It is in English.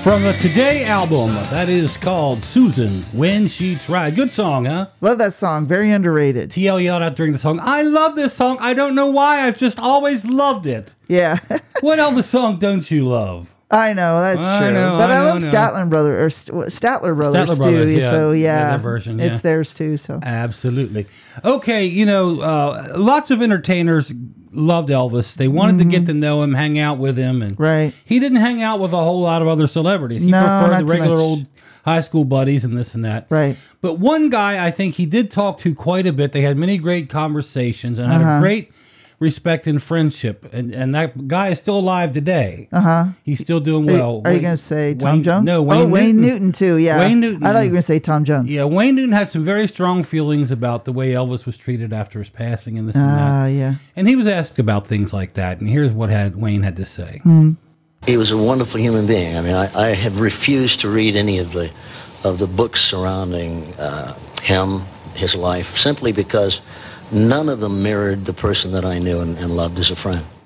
From the Today album, that is called Susan, When She Tried. Good song, huh? Love that song. Very underrated. TL yelled out during the song, I love this song. I don't know why. I've just always loved it. Yeah. What Elvis song don't you love? I know, that's true. But I love Statler Brothers too. Yeah. So That version, it's theirs too. So absolutely. Okay, lots of entertainers loved Elvis. They wanted to get to know him, hang out with him, and right. He didn't hang out with a whole lot of other celebrities. He No, preferred not the too regular much. old high school buddies and this and that. Right. But one guy I think he did talk to quite a bit. They had many great conversations and had a great respect and friendship. And that guy is still alive today. He's still doing well. Are you going to say Tom Jones? No, Wayne Newton too. Yeah. Wayne Newton. I thought you were going to say Tom Jones. Yeah, Wayne Newton had some very strong feelings about the way Elvis was treated after his passing and this and that. Yeah. And he was asked about things like that. And here's what Wayne had to say. He was a wonderful human being. I mean, I have refused to read any of the books surrounding him, his life, simply because none of them mirrored the person that I knew and loved as a friend.